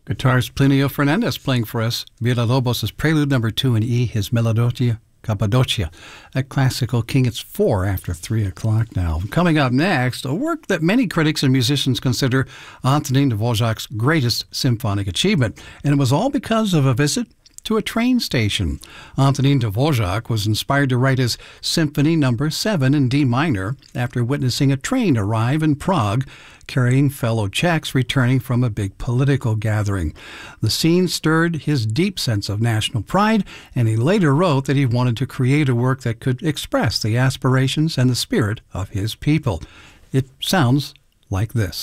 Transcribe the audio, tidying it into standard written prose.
Guitarist Plinio Fernandez playing for us Villalobos' Prelude No. 2 in E, his Melodia Cappadocia. At Classical King, it's 4 after 3 o'clock now. Coming up next, a work that many critics and musicians consider Antonín Dvořák's greatest symphonic achievement, and it was all because of a visit to a train station. Antonín Dvořák was inspired to write his Symphony No. 7 in D minor after witnessing a train arrive in Prague carrying fellow Czechs returning from a big political gathering. The scene stirred his deep sense of national pride, and he later wrote that he wanted to create a work that could express the aspirations and the spirit of his people. It sounds like this.